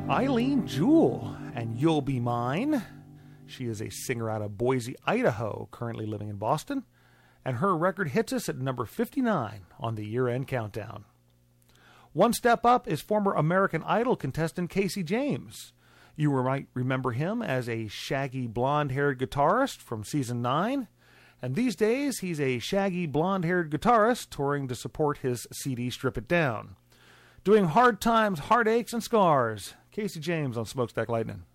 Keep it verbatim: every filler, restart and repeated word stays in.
Eileen Jewell and You'll Be Mine. She is a singer out of Boise, Idaho, currently living in Boston, and her record hits us at number fifty-nine on the year-end countdown. One step up is former American Idol contestant Casey James. You might remember him as a shaggy blonde-haired guitarist from season nine, and these days he's a shaggy blonde-haired guitarist touring to support his C D Strip It Down. Doing Hard Times, Heartaches, and Scars. Casey James on Smokestack Lightning.